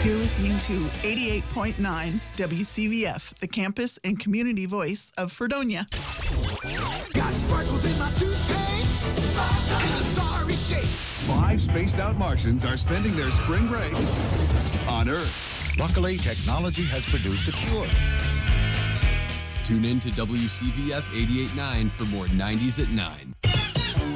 You're listening to 88.9 WCVF, the campus and community voice of Fredonia. Got sparkles in my toothpaste and a sorry shape. 5 spaced-out Martians are spending their spring break on Earth. Luckily, technology has produced a cure. Tune in to WCVF 88.9 for more 90s at 9.